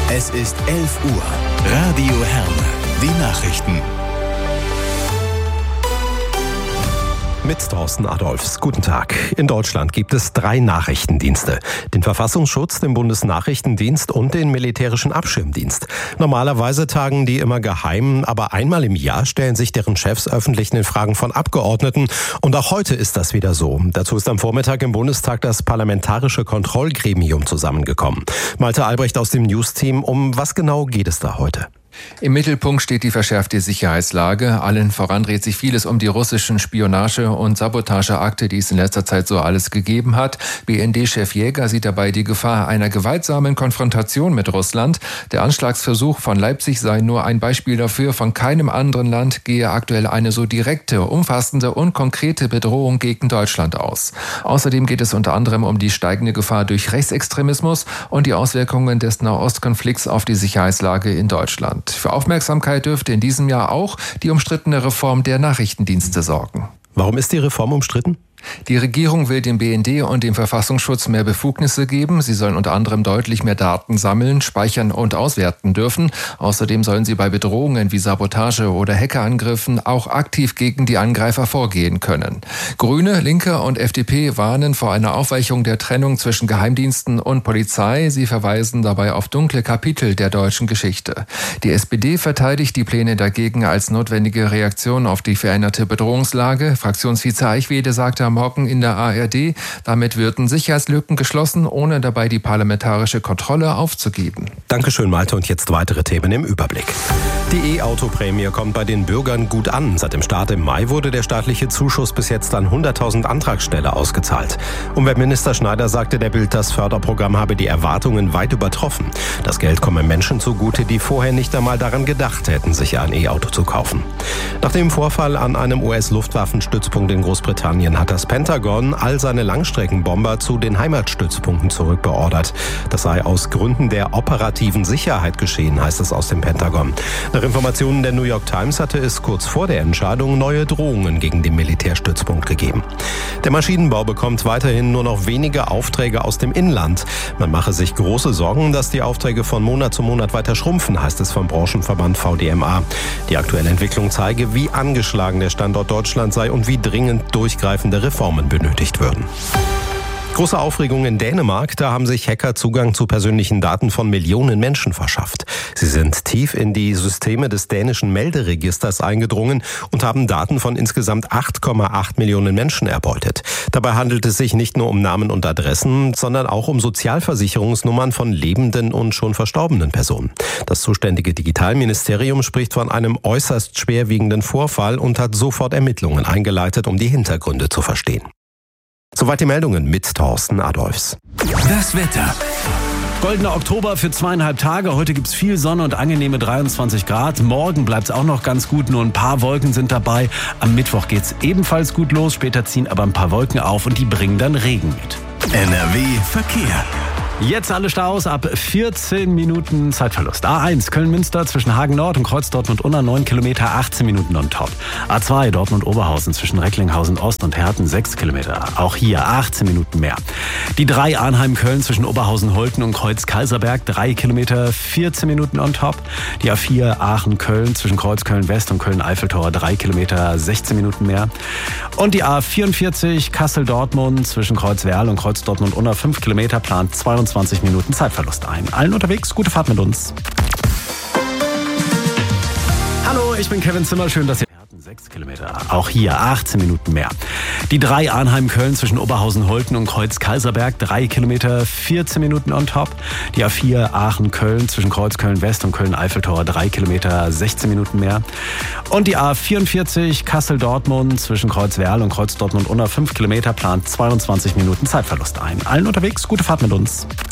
Es ist 11 Uhr. Radio Herne. Die Nachrichten. Mit Thorsten Adolphs. Guten Tag. In Deutschland gibt es 3 Nachrichtendienste. Den Verfassungsschutz, den Bundesnachrichtendienst und den Militärischen Abschirmdienst. Normalerweise tagen die immer geheim, aber einmal im Jahr stellen sich deren Chefs öffentlich in Fragen von Abgeordneten. Und auch heute ist das wieder so. Dazu ist am Vormittag im Bundestag das Parlamentarische Kontrollgremium zusammengekommen. Malte Albrecht aus dem News-Team. Um was genau geht es da heute? Im Mittelpunkt steht die verschärfte Sicherheitslage. Allen voran dreht sich vieles um die russischen Spionage- und Sabotageakte, die es in letzter Zeit so alles gegeben hat. BND-Chef Jäger sieht dabei die Gefahr einer gewaltsamen Konfrontation mit Russland. Der Anschlagsversuch von Leipzig sei nur ein Beispiel dafür. Von keinem anderen Land gehe aktuell eine so direkte, umfassende und konkrete Bedrohung gegen Deutschland aus. Außerdem geht es unter anderem um die steigende Gefahr durch Rechtsextremismus und die Auswirkungen des Nahostkonflikts auf die Sicherheitslage in Deutschland. Für Aufmerksamkeit dürfte in diesem Jahr auch die umstrittene Reform der Nachrichtendienste sorgen. Warum ist die Reform umstritten? Die Regierung will dem BND und dem Verfassungsschutz mehr Befugnisse geben. Sie sollen unter anderem deutlich mehr Daten sammeln, speichern und auswerten dürfen. Außerdem sollen sie bei Bedrohungen wie Sabotage oder Hackerangriffen auch aktiv gegen die Angreifer vorgehen können. Grüne, Linke und FDP warnen vor einer Aufweichung der Trennung zwischen Geheimdiensten und Polizei. Sie verweisen dabei auf dunkle Kapitel der deutschen Geschichte. Die SPD verteidigt die Pläne dagegen als notwendige Reaktion auf die veränderte Bedrohungslage. Fraktionsvize Eichwede sagte am Morgen in der ARD, damit würden Sicherheitslücken geschlossen, ohne dabei die parlamentarische Kontrolle aufzugeben. Dankeschön, Malte. Und jetzt weitere Themen im Überblick. Die E-Auto-Prämie kommt bei den Bürgern gut an. Seit dem Start im Mai wurde der staatliche Zuschuss bis jetzt an 100.000 Antragsteller ausgezahlt. Umweltminister Schneider sagte der Bild, das Förderprogramm habe die Erwartungen weit übertroffen. Das Geld komme Menschen zugute, die vorher nicht einmal daran gedacht hätten, sich ein E-Auto zu kaufen. Nach dem Vorfall an einem US-Luftwaffenstützpunkt in Großbritannien hat das Pentagon all seine Langstreckenbomber zu den Heimatstützpunkten zurückbeordert. Das sei aus Gründen der operativen Sicherheit geschehen, heißt es aus dem Pentagon. Nach Informationen der New York Times hatte es kurz vor der Entscheidung neue Drohungen gegen den Militärstützpunkt gegeben. Der Maschinenbau bekommt weiterhin nur noch wenige Aufträge aus dem Inland. Man mache sich große Sorgen, dass die Aufträge von Monat zu Monat weiter schrumpfen, heißt es vom Branchenverband VDMA. Die aktuelle Entwicklung zeige, wie angeschlagen der Standort Deutschland sei und wie dringend durchgreifende Reformen benötigt würden. Große Aufregung in Dänemark, da haben sich Hacker Zugang zu persönlichen Daten von Millionen Menschen verschafft. Sie sind tief in die Systeme des dänischen Melderegisters eingedrungen und haben Daten von insgesamt 8,8 Millionen Menschen erbeutet. Dabei handelt es sich nicht nur um Namen und Adressen, sondern auch um Sozialversicherungsnummern von lebenden und schon verstorbenen Personen. Das zuständige Digitalministerium spricht von einem äußerst schwerwiegenden Vorfall und hat sofort Ermittlungen eingeleitet, um die Hintergründe zu verstehen. Soweit die Meldungen mit Thorsten Adolphs. Das Wetter. Goldener Oktober für 2,5 Tage. Heute gibt's viel Sonne und angenehme 23 Grad. Morgen bleibt's auch noch ganz gut, nur ein paar Wolken sind dabei. Am Mittwoch geht's ebenfalls gut los, später ziehen aber ein paar Wolken auf und die bringen dann Regen mit. NRW Verkehr. Jetzt alle Staus ab 14 Minuten Zeitverlust. A1 Köln-Münster zwischen Hagen-Nord und Kreuz Dortmund-Unna 9 Kilometer, 18 Minuten on top. A2 Dortmund-Oberhausen zwischen Recklinghausen-Ost und Herten 6 Kilometer. Auch hier 18 Minuten mehr. Die 3 Arnheim-Köln zwischen Oberhausen-Holten und Kreuz-Kaiserberg 3 Kilometer, 14 Minuten on top. Die A4 Aachen-Köln zwischen Kreuz-Köln-West und Köln-Eiffeltor 3 Kilometer, 16 Minuten mehr. Und die A44 Kassel-Dortmund zwischen Kreuz-Werl und Kreuz Dortmund-Unna 5 Kilometer, plant 22 Minuten Zeitverlust ein. Allen unterwegs, gute Fahrt mit uns. Hallo, ich bin Kevin Zimmer, schön, dass ihr 6 Kilometer. Auch hier 18 Minuten mehr. Die 3 Arnheim-Köln zwischen Oberhausen-Holten und Kreuz-Kaiserberg 3 Kilometer, 14 Minuten on top. Die A4 Aachen-Köln zwischen Kreuz-Köln-West und Köln-Eiffeltor 3 Kilometer, 16 Minuten mehr. Und die A44 Kassel-Dortmund zwischen Kreuz-Werl und Kreuz Dortmund-Unna 5 Kilometer, plant 22 Minuten Zeitverlust ein. Allen unterwegs, gute Fahrt mit uns.